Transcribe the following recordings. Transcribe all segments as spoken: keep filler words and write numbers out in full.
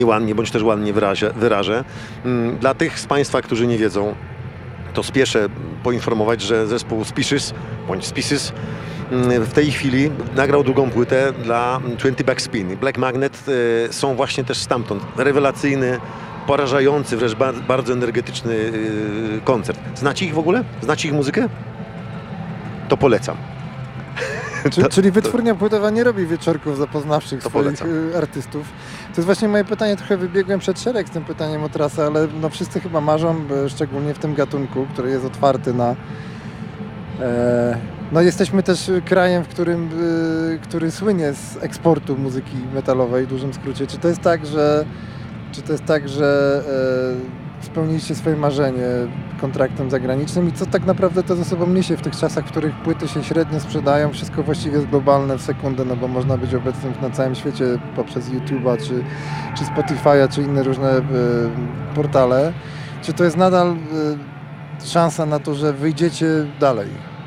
ładnie, bądź też ładnie wyrażę, wyrażę. Dla tych z Państwa, którzy nie wiedzą, to spieszę poinformować, że zespół Species, bądź Species w tej chwili nagrał drugą płytę dla dwudziestu Backspin. Black Magnet y, są właśnie też stamtąd. Rewelacyjny, porażający, wręcz ba bardzo energetyczny y, koncert. Znacie ich w ogóle? Znacie ich muzykę? To polecam. Czyli, czyli wytwórnia płytowa nie robi wieczorków zapoznawczych To swoich polecam. artystów. To jest właśnie moje pytanie, trochę wybiegłem przed szereg z tym pytaniem o trasę, ale no wszyscy chyba marzą, szczególnie w tym gatunku, który jest otwarty na... E, no jesteśmy też krajem, w którym, y, który słynie z eksportu muzyki metalowej, w dużym skrócie. Czy to jest tak, że, czy to jest tak, że e, spełniliście swoje marzenie kontraktem zagranicznym i co tak naprawdę to ze sobą niesie w tych czasach, w których płyty się średnio sprzedają, wszystko właściwie jest globalne w sekundę, no bo można być obecnym na całym świecie poprzez YouTube'a, czy, czy Spotify'a, czy inne różne y, portale. Czy to jest nadal y, szansa na to, że wyjdziecie dalej?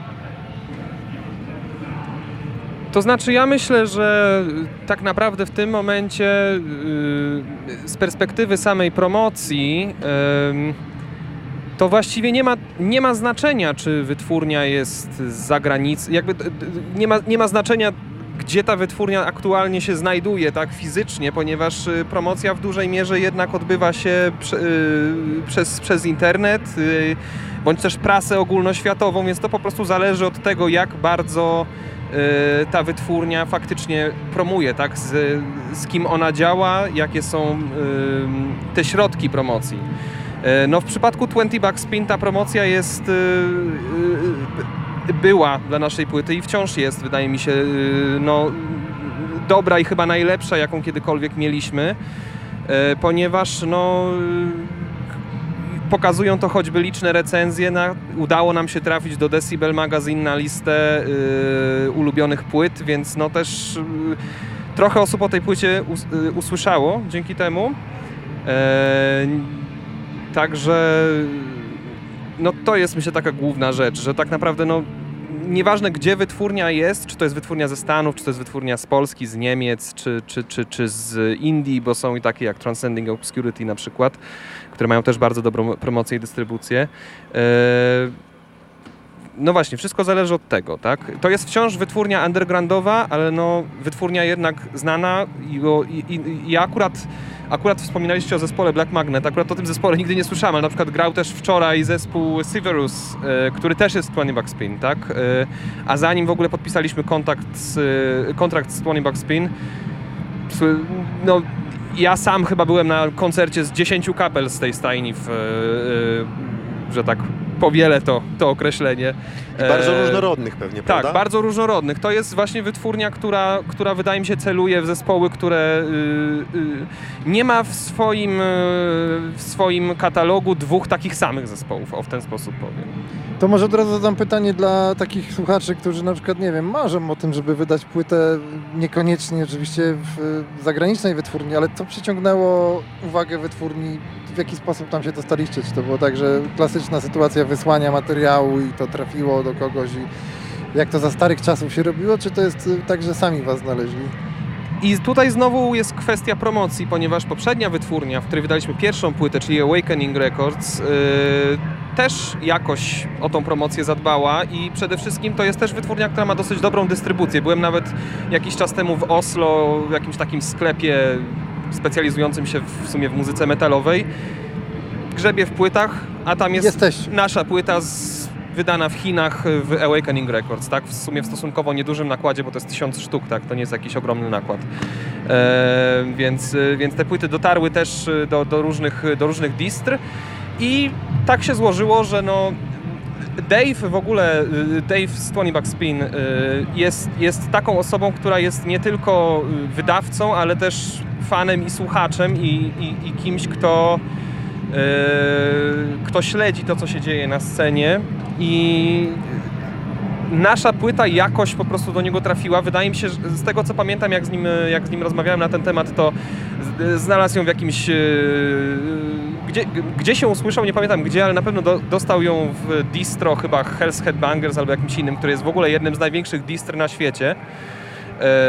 To znaczy ja myślę, że tak naprawdę w tym momencie yy, z perspektywy samej promocji yy, to właściwie nie ma, nie ma znaczenia, czy wytwórnia jest z zagranicy, jakby nie ma, nie ma znaczenia, gdzie ta wytwórnia aktualnie się znajduje, tak, fizycznie, ponieważ promocja w dużej mierze jednak odbywa się prze, yy, przez, przez internet, yy, bądź też prasę ogólnoświatową, więc to po prostu zależy od tego, jak bardzo ta wytwórnia faktycznie promuje, tak, z, z kim ona działa, jakie są y, te środki promocji. Y, no w przypadku dwudziestu Backspin ta promocja jest, y, y, była dla naszej płyty i wciąż jest, wydaje mi się, y, no, dobra i chyba najlepsza, jaką kiedykolwiek mieliśmy, y, ponieważ no, pokazują to choćby liczne recenzje. Na, udało nam się trafić do Decibel Magazine na listę yy, ulubionych płyt, więc no też yy, trochę osób o tej płycie us, yy, usłyszało dzięki temu. Yy, także no to jest, myślę, taka główna rzecz, że tak naprawdę no nieważne, gdzie wytwórnia jest, czy to jest wytwórnia ze Stanów, czy to jest wytwórnia z Polski, z Niemiec, czy, czy, czy, czy z Indii, bo są i takie jak Transcending Obscurity na przykład, które mają też bardzo dobrą promocję i dystrybucję. No właśnie, wszystko zależy od tego, tak? To jest wciąż wytwórnia undergroundowa, ale no wytwórnia jednak znana i, i, i, i akurat Akurat wspominaliście o zespole Black Magnet, akurat o tym zespole nigdy nie słyszałem, ale na przykład grał też wczoraj zespół Severus, e, który też jest dwudziestu Backspin, tak? E, a zanim w ogóle podpisaliśmy kontakt z, e, kontrakt z dwudziestu Backspin, no ja sam chyba byłem na koncercie z dziesięciu kapel z tej stajni, w, e, że tak powielę to, to określenie. I bardzo różnorodnych pewnie, tak, prawda? Tak, bardzo różnorodnych. To jest właśnie wytwórnia, która, która wydaje mi się celuje w zespoły, które yy, yy, nie ma w swoim, yy, w swoim katalogu dwóch takich samych zespołów, o w ten sposób powiem. To może od razu zadam pytanie dla takich słuchaczy, którzy na przykład, nie wiem, marzą o tym, żeby wydać płytę, niekoniecznie oczywiście w zagranicznej wytwórni, ale co przyciągnęło uwagę wytwórni, w jaki sposób tam się dostaliście? Czy to było tak, że klasyczna sytuacja wysłania materiału i to trafiło do kogoś i jak to za starych czasów się robiło, czy to jest tak, że sami was znaleźli? I tutaj znowu jest kwestia promocji, ponieważ poprzednia wytwórnia, w której wydaliśmy pierwszą płytę, czyli Awakening Records, yy, też jakoś o tą promocję zadbała i przede wszystkim to jest też wytwórnia, która ma dosyć dobrą dystrybucję. Byłem nawet jakiś czas temu w Oslo, w jakimś takim sklepie specjalizującym się w sumie w muzyce metalowej. Grzebię w płytach, a tam jest Jesteś. nasza płyta z, wydana w Chinach w Awakening Records, tak? W sumie w stosunkowo niedużym nakładzie, bo to jest tysiąc sztuk, tak? To nie jest jakiś ogromny nakład. E, więc, więc te płyty dotarły też do, do, różnych, do różnych distr i tak się złożyło, że no Dave w ogóle, Dave z dwudziestu Backspin jest, jest taką osobą, która jest nie tylko wydawcą, ale też fanem i słuchaczem i, i, i kimś, kto kto śledzi to, co się dzieje na scenie i nasza płyta jakoś po prostu do niego trafiła. Wydaje mi się, że z tego, co pamiętam, jak z nim, jak z nim rozmawiałem na ten temat, to znalazł ją w jakimś... Gdzie, gdzie się usłyszał, nie pamiętam gdzie, ale na pewno do, dostał ją w distro, chyba Hell's Headbangers albo jakimś innym, który jest w ogóle jednym z największych distr na świecie.